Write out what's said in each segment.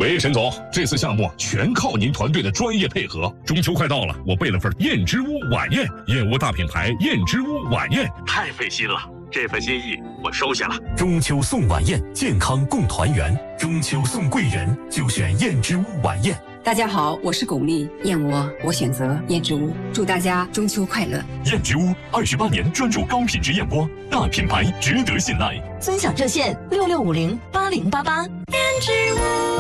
喂，沈总，这次项目全靠您团队的专业配合。 中秋快到了，我备了份燕之屋晚宴，燕窝大品牌燕之屋晚宴， 太费心了，这份心意我收下了。 中秋送晚宴，健康共团圆。中秋送贵人，就选燕之屋晚宴。 大家好，我是巩俐，燕窝我选择燕之屋，祝大家中秋快乐。 燕之屋28年专注高品质燕窝，大品牌值得信赖。 尊享热线66508088。燕之屋。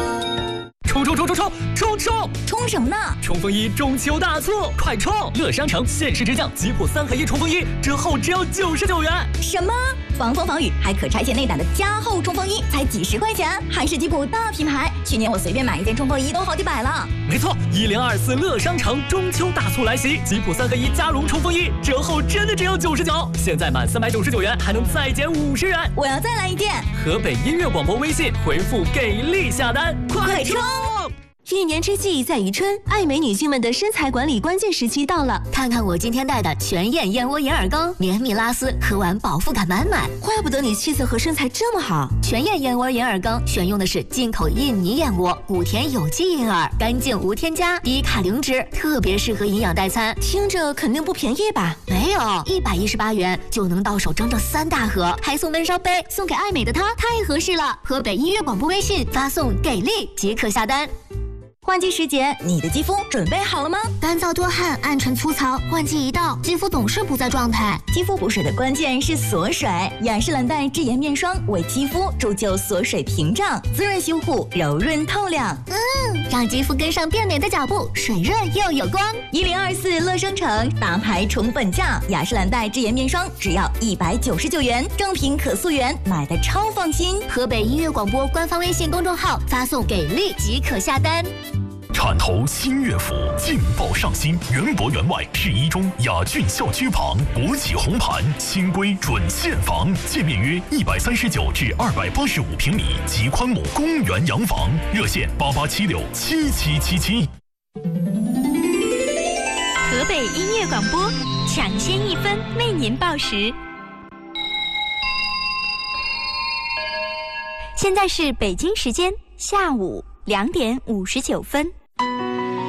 冲什么呢？ 冲锋衣中秋大促，快冲！乐商城限时直降吉普3合1冲锋衣，折后只要99元。 什么？防风防雨还可拆卸内胆的加厚冲锋衣，才几十块钱，还是吉普大品牌。去年我随便买一件冲锋衣都好几百了。 没错，1024乐商城中秋大促来袭，吉普3合1加绒冲锋衣折后真的只有99，现在满399元还能再减50元。 我要再来一件。 河北音乐广播微信回复给力下单， 快冲！ 一年之计在于春，爱美女性们的身材管理关键时期到了。看看我今天带的全燕燕窝眼耳膏，绵密拉丝，喝完饱腹感满满。怪不得你气色和身材这么好。全燕燕窝眼耳膏选用的是进口印尼燕窝，古田有机银耳，干净无添加，低卡零脂，特别适合营养代餐。听着肯定不便宜吧？没有，118元就能到手整整3大盒，还送温烧杯，送给爱美的她太合适了。河北音乐广播微信发送给力即可下单。 换季时节，你的肌肤准备好了吗？ 干燥多汗，暗沉粗糙，换季一到，肌肤总是不在状态。 肌肤补水的关键是锁水，雅诗兰黛智妍面霜为肌肤铸就锁水屏障，滋润修护，柔润透亮。 让肌肤跟上变美的脚步，水润又有光。 1024乐商城大牌宠本价，雅诗兰黛智妍面霜只要199元，正品可溯源，买的超放心。 河北音乐广播官方微信公众号发送给力即可下单。 铲头新乐府，劲爆上新，园博园外市一中雅俊校区旁，国企红盘，新规准现房，界面约139至285平米，极宽亩公园洋房，热线88767777。 河北音乐广播，抢先1分为您报时。现在是北京时间下午2点59分。